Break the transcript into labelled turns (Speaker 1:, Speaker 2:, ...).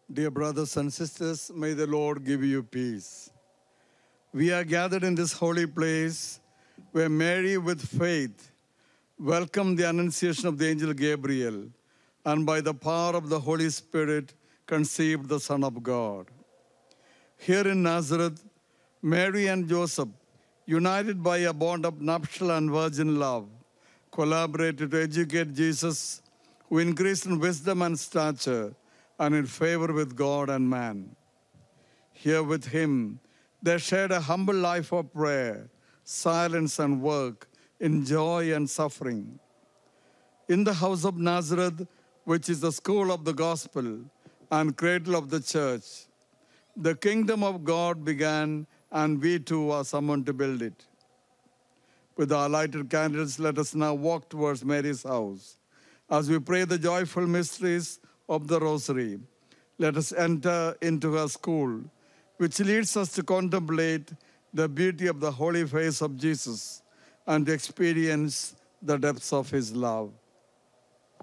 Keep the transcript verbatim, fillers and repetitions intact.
Speaker 1: Dear brothers and sisters, may the Lord give you peace. We are gathered in this holy place where Mary, with faith, welcomed the annunciation of the angel Gabriel, and by the power of the Holy Spirit conceived the Son of God. Here in Nazareth, Mary and Joseph, united by a bond of nuptial and virgin love, collaborated to educate Jesus, who increased in wisdom and stature and in favor with God and man. Here with him, they shared a humble life of prayer, silence and work, in joy and suffering. In the house of Nazareth, which is the school of the gospel and cradle of the church, the kingdom of God began, and we too are summoned to build it. With our lighted candles, let us now walk towards Mary's house. As we pray the joyful mysteries of the Rosary, let us enter into her school, which leads us to contemplate the beauty of the holy face of Jesus and to experience the depths of his love.